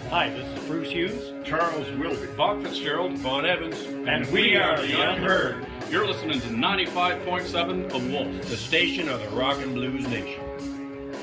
Hi, this is Bruce Hughes, Charles Wilby, Bob Fitzgerald, Vaughn Evans, and we are the Unheard. You're listening to 95.7 The Wolf, the station of the rock and blues nation.